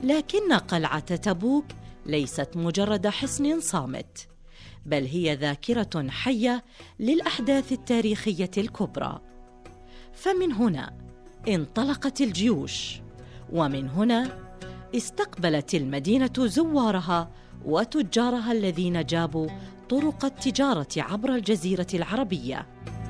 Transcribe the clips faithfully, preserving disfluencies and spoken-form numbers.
لكن قلعة تبوك ليست مجرد حصن صامت، بل هي ذاكرة حية للأحداث التاريخية الكبرى. فمن هنا انطلقت الجيوش، ومن هنا استقبلت المدينة زوارها وتجارها الذين جابوا طرق التجارة عبر الجزيرة العربية.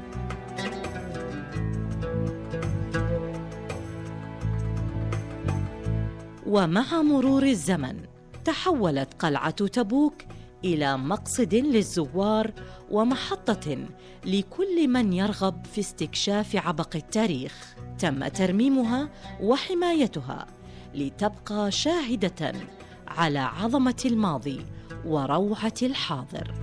ومع مرور الزمن تحولت قلعة تبوك إلى مقصد للزوار ومحطة لكل من يرغب في استكشاف عبق التاريخ. تم ترميمها وحمايتها لتبقى شاهدة على عظمة الماضي وروعة الحاضر.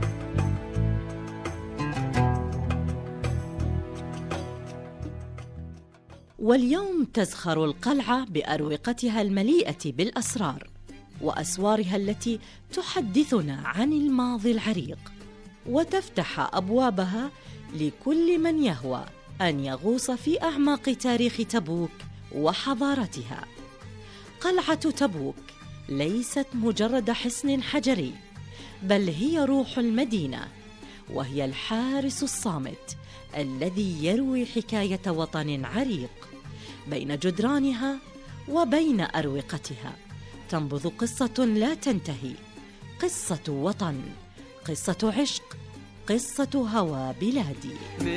واليوم تزخر القلعة بأروقتها المليئة بالأسرار وأسوارها التي تحدثنا عن الماضي العريق، وتفتح أبوابها لكل من يهوى أن يغوص في أعماق تاريخ تبوك وحضارتها. قلعة تبوك ليست مجرد حصن حجري، بل هي روح المدينة، وهي الحارس الصامت الذي يروي حكاية وطن عريق. بين جدرانها وبين أروقتها تنبض قصة لا تنتهي، قصة وطن، قصة عشق، قصة هوى بلادي.